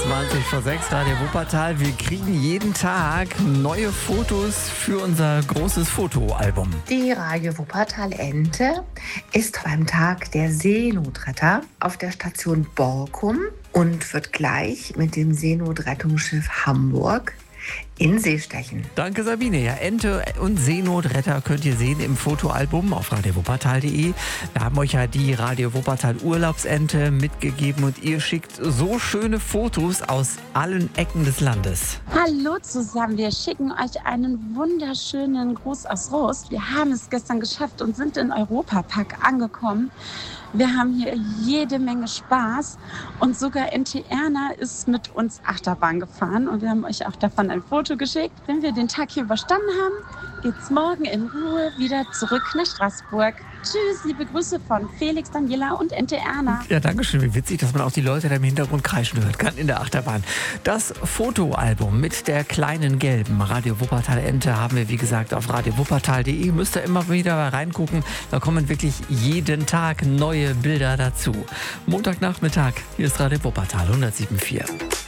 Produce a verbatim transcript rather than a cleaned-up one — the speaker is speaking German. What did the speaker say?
zwanzig vor sechs, Radio Wuppertal. Wir kriegen jeden Tag neue Fotos für unser großes Fotoalbum. Die Radio Wuppertal Ente ist beim Tag der Seenotretter auf der Station Borkum und wird gleich mit dem Seenotrettungsschiff Hamburg in See stechen. Danke, Sabine. Ja, Ente und Seenotretter könnt ihr sehen im Fotoalbum auf radio wuppertal punkt de. Wir haben euch ja die Radio Wuppertal Urlaubsente mitgegeben und ihr schickt so schöne Fotos aus allen Ecken des Landes. Hallo zusammen, wir schicken euch einen wunderschönen Gruß aus Rost. Wir haben es gestern geschafft und sind in Europapark angekommen. Wir haben hier jede Menge Spaß und sogar N T Erna ist mit uns Achterbahn gefahren und wir haben euch auch davon ein Foto geschickt. Wenn wir den Tag hier überstanden haben, geht's morgen in Ruhe wieder zurück nach Straßburg. Tschüss, liebe Grüße von Felix, Daniela und N T Erna. Ja, danke schön. Wie witzig, dass man auch die Leute da im Hintergrund kreischen hört kann in der Achterbahn. Das Fotoalbum mit der kleinen gelben Radio Wuppertal Ente haben wir, wie gesagt, auf radio wuppertal punkt de. Müsst ihr immer wieder mal reingucken. Da kommen wirklich jeden Tag neue Bilder dazu. Montagnachmittag, hier ist Radio Wuppertal hundertsieben Komma vier.